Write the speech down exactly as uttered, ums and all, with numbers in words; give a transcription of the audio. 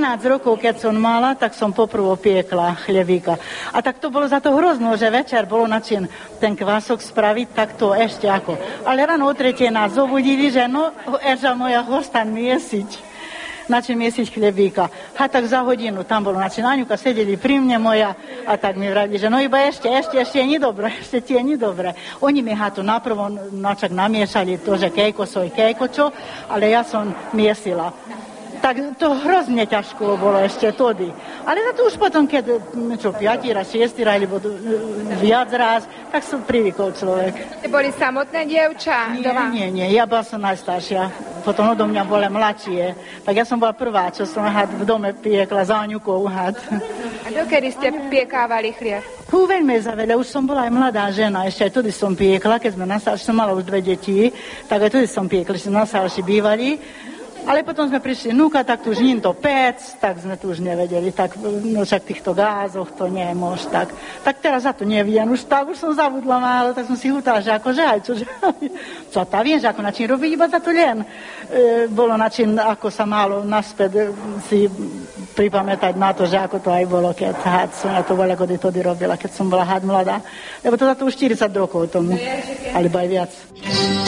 trinásť rokov, keď som mala, tak som poprvo piekla chlebíka. A tak to bolo za to hrozno, že večer bolo način ten kvások spraviť, tak to ešte ako. Ale ráno o tretej nás zobudili, že no, Erža moja, hostan miesiť. Način miesiť chlebíka. A tak za hodinu tam bolo, način Aňuka sedeli pri mne moja a tak mi vradili, že no iba ešte, ešte, ešte nie dobre, ešte tie nie dobre. Oni mi hato naprvo načak namiešali to, že kejko soj, kejko čo, ale ja som miesila. Tak to hrozne ťažko bolo ešte tody. Ale na to už potom, keď čo, piatý raz, šiestý raz, alebo viac raz, tak som privykol človek. Ste boli samotné dievča? Nie, doma? nie, nie, ja bola som najstaršia. Potom odo mňa boli mladšie. Tak ja som bola prvá, čo som had v dome piekla za Aňukou had. A dokedy ste piekávali chlieb? Hú, veľmi zaveľa, už som bola aj mladá žena, ešte aj tudi som piekla, keď sme na starší, som mala už dve deti, tak aj tudi som piekla, že na starší bývali. Ale potom sme prišli núka, tak tu už ním to pec, tak sme tu už nevedeli, tak no však týchto gázoch to nie je mož, tak. Tak teraz za to neviem, už tak, už som zabudla málo, tak som si hútala, že akože aj, čo, že, čo tá viem, že ako na čím robiť, iba za to len e, bolo na čím, ako sa málo naspäť e, si pripamätať na to, že ako to aj bolo, keď had som ja to bola, kedy to robila, keď som bola had mladá, lebo to za to už štyridsať rokov tomu, alebo aj viac.